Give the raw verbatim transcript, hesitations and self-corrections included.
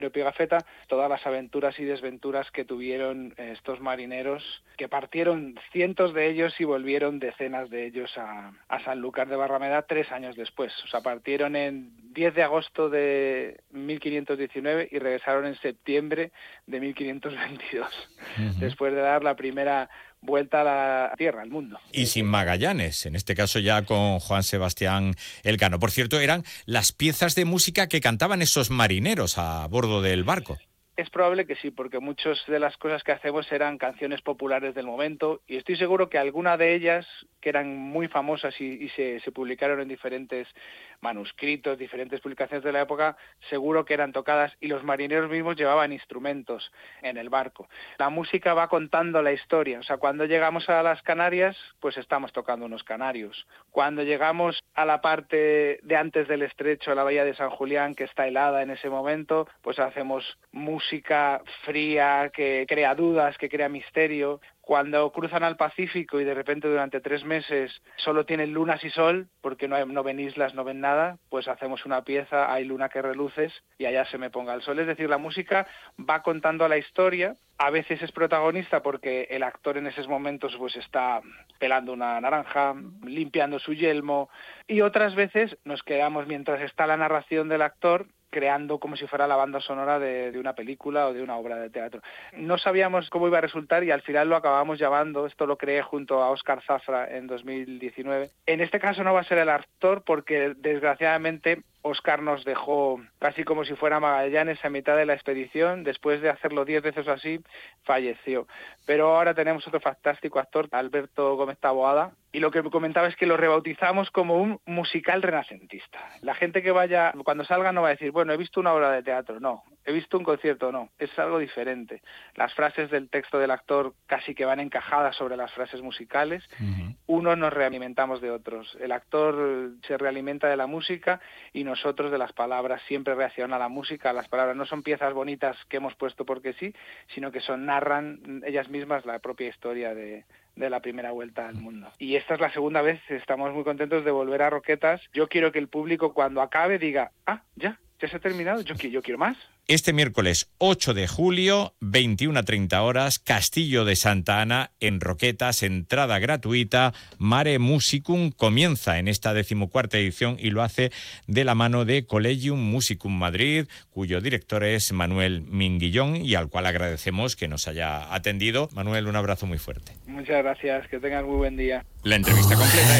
Río Pigafetta, todas las aventuras y desventuras que tuvieron estos marineros, que partieron cientos de ellos y volvieron decenas de ellos a, a Sanlúcar de Barrameda tres años después. O sea, partieron en diez de agosto de mil quinientos diecinueve y regresaron en septiembre de mil quinientos veintidós, uh-huh. después de dar la primera vuelta a la Tierra, al mundo. Y sin Magallanes, en este caso ya con Juan Sebastián Elcano. Por cierto, eran las piezas de música que cantaban esos marineros a bordo del barco. Es probable que sí, porque muchas de las cosas que hacemos eran canciones populares del momento y estoy seguro que alguna de ellas, que eran muy famosas y, y se, se publicaron en diferentes manuscritos, diferentes publicaciones de la época, seguro que eran tocadas y los marineros mismos llevaban instrumentos en el barco. La música va contando la historia, o sea, cuando llegamos a las Canarias, pues estamos tocando unos canarios. Cuando llegamos a la parte de antes del estrecho, a la bahía de San Julián, que está helada en ese momento, pues hacemos música música fría, que crea dudas, que crea misterio. Cuando cruzan al Pacífico y de repente durante tres meses solo tienen lunas y sol, porque no, hay, no ven islas, no ven nada, pues hacemos una pieza, hay luna que reluces y allá se me ponga el sol. Es decir, la música va contando la historia, a veces es protagonista porque el actor en esos momentos pues está pelando una naranja, limpiando su yelmo, y otras veces nos quedamos mientras está la narración del actor creando como si fuera la banda sonora de, de una película o de una obra de teatro. No sabíamos cómo iba a resultar y al final lo acabamos llamando, esto lo creé junto a Óscar Zafra en dos mil diecinueve. En este caso no va a ser el actor porque desgraciadamente Óscar nos dejó casi como si fuera Magallanes a mitad de la expedición, después de hacerlo diez veces o así, falleció. Pero ahora tenemos otro fantástico actor, Alberto Gómez Taboada, y lo que me comentaba es que lo rebautizamos como un musical renacentista. La gente que vaya, cuando salga no va a decir, bueno, he visto una obra de teatro, no, he visto un concierto, no, es algo diferente. Las frases del texto del actor casi que van encajadas sobre las frases musicales, uh-huh. Unos nos realimentamos de otros. El actor se realimenta de la música y nosotros de las palabras, siempre reacciona a la música, las palabras no son piezas bonitas que hemos puesto porque sí, sino que son, narran ellas mismas la propia historia de, de la primera vuelta al mundo. Y esta es la segunda vez, estamos muy contentos de volver a Roquetas. Yo quiero que el público cuando acabe diga, ah, ya, ya se ha terminado, yo, yo quiero más. Este miércoles ocho de julio, veintiuna a treinta horas, Castillo de Santa Ana, en Roquetas, entrada gratuita, Mare Musicum comienza en esta decimocuarta edición y lo hace de la mano de Collegium Musicum Madrid, cuyo director es Manuel Minguillón y al cual agradecemos que nos haya atendido. Manuel, un abrazo muy fuerte. Muchas gracias, que tengas muy buen día. La entrevista completa